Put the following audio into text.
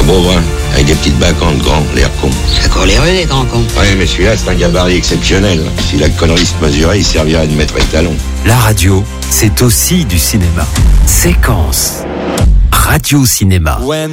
beau brun, avec des petites bacantes grands, l'air con. Ça court les rues, les grands cons. Oui, mais celui-là, c'est un gabarit exceptionnel. Si la connerie se mesurait, il servirait de maître étalon. La radio, c'est aussi du cinéma. Séquence. Radio Cinéma.